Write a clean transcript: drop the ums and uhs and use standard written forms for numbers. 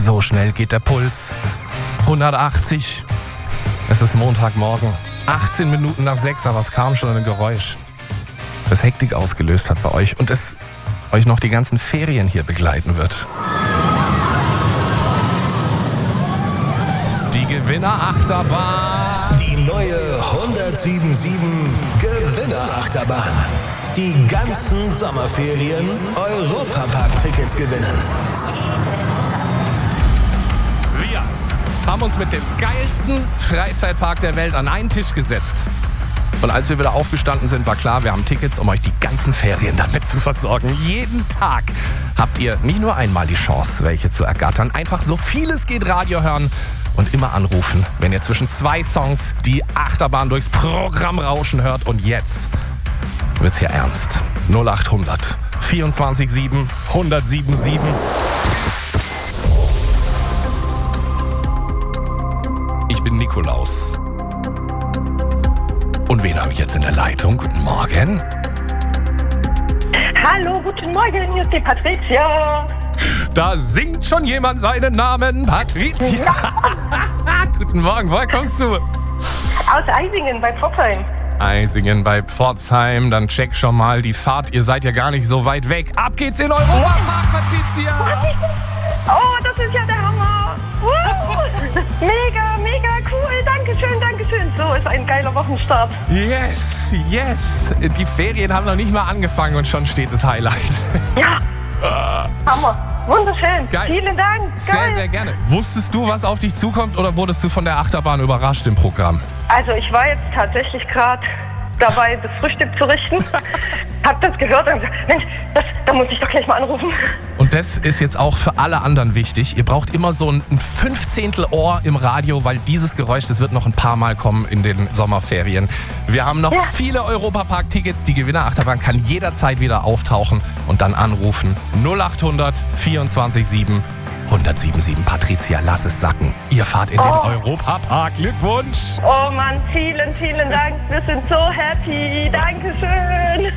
So schnell geht der Puls. 180. Es ist Montagmorgen. 18 Minuten nach 6, aber es kam schon ein Geräusch, das Hektik ausgelöst hat bei euch und es euch noch die ganzen Ferien hier begleiten wird. Die Gewinnerachterbahn. Die neue 1077 Gewinnerachterbahn. Die ganzen Sommerferien Europapark-Tickets gewinnen. Wir haben uns mit dem geilsten Freizeitpark der Welt an einen Tisch gesetzt. Und als wir wieder aufgestanden sind, war klar, wir haben Tickets, um euch die ganzen Ferien damit zu versorgen. Jeden Tag habt ihr nicht nur einmal die Chance, welche zu ergattern. Einfach so viel es geht Radio hören und immer anrufen, wenn ihr zwischen zwei Songs die Achterbahn durchs Programm rauschen hört. Und jetzt wird's hier ernst. 0800 24 1077. Ich bin Nikolaus. Und wen habe ich jetzt in der Leitung? Guten Morgen. Hallo, guten Morgen, hier ist die Patricia. Da singt schon jemand seinen Namen. Patricia. Guten Morgen, woher kommst du? Aus Eisingen bei Pforzheim. Eisingen bei Pforzheim. Dann check schon mal die Fahrt. Ihr seid ja gar nicht so weit weg. Ab geht's in Europapark, Patricia. Oh, das ist ja der Hammer. Mega, mega cool. Dankeschön, Dankeschön. So ist ein geiler Wochenstart. Yes, yes. Die Ferien haben noch nicht mal angefangen und schon steht das Highlight. Ja, Hammer. Wunderschön. Geil. Vielen Dank. Sehr, Geil. sehr gerne. Wusstest du, was auf dich zukommt oder wurdest du von der Achterbahn überrascht im Programm? Also ich war jetzt tatsächlich gerade dabei, das Frühstück zu richten. Hab das gehört und gesagt, Mensch, da muss ich doch gleich mal anrufen. Und das ist jetzt auch für alle anderen wichtig. Ihr braucht immer so ein 15. Ohr im Radio, weil dieses Geräusch, das wird noch ein paar Mal kommen in den Sommerferien. Wir haben noch viele Europapark-Tickets. Die Gewinnerachterbahn kann jederzeit wieder auftauchen und dann anrufen. 0800 24 7 1077. Patricia, lass es sacken. Ihr fahrt in den Europapark. Glückwunsch! Oh Mann, vielen, vielen Dank. Wir sind so happy. Dankeschön.